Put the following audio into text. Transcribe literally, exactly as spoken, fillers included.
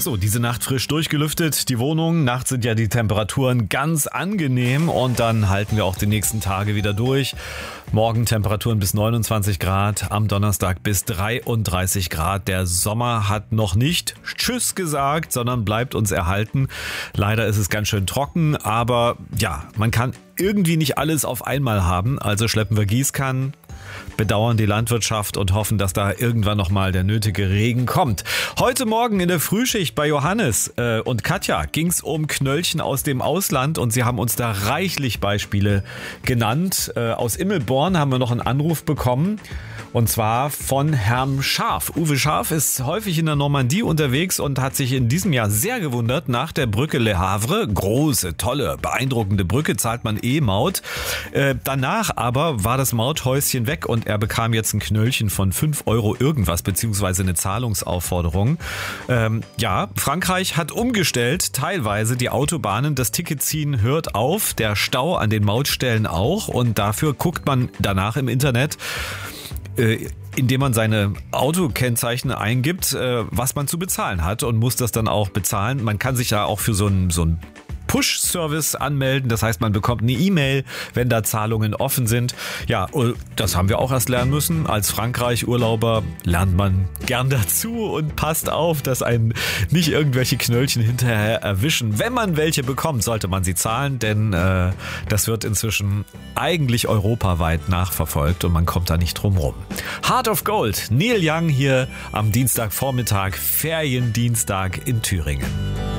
So, diese Nacht frisch durchgelüftet, die Wohnung. Nachts sind ja die Temperaturen ganz angenehm und dann halten wir auch die nächsten Tage wieder durch. Morgen Temperaturen bis neunundzwanzig Grad, am Donnerstag bis dreiunddreißig Grad. Der Sommer hat noch nicht Tschüss gesagt, sondern bleibt uns erhalten. Leider ist es ganz schön trocken, aber ja, man kann irgendwie nicht alles auf einmal haben. Also schleppen wir Gießkannen, bedauern die Landwirtschaft und hoffen, dass da irgendwann nochmal der nötige Regen kommt. Heute Morgen in der Frühschicht bei Johannes äh, und Katja ging es um Knöllchen aus dem Ausland und sie haben uns da reichlich Beispiele genannt. Äh, aus Immelborn haben wir noch einen Anruf bekommen und zwar von Herrn Scharf. Uwe Scharf ist häufig in der Normandie unterwegs und hat sich in diesem Jahr sehr gewundert nach der Brücke Le Havre. Große, tolle, beeindruckende Brücke, zahlt man eh Maut. Äh, danach aber war das Mauthäuschen weg und er bekam jetzt ein Knöllchen von fünf Euro irgendwas, beziehungsweise eine Zahlungsaufforderung. Ähm, ja, Frankreich hat umgestellt, teilweise die Autobahnen, das Ticketziehen hört auf, der Stau an den Mautstellen auch und dafür guckt man danach im Internet, äh, indem man seine Autokennzeichen eingibt, äh, was man zu bezahlen hat und muss das dann auch bezahlen. Man kann sich ja auch für so ein, so ein Push-Service anmelden. Das heißt, man bekommt eine E-Mail, wenn da Zahlungen offen sind. Ja, das haben wir auch erst lernen müssen. Als Frankreich-Urlauber lernt man gern dazu und passt auf, dass einen nicht irgendwelche Knöllchen hinterher erwischen. Wenn man welche bekommt, sollte man sie zahlen, denn äh, das wird inzwischen eigentlich europaweit nachverfolgt und man kommt da nicht drum rum. Heart of Gold, Neil Young hier am Dienstagvormittag, Feriendienstag in Thüringen.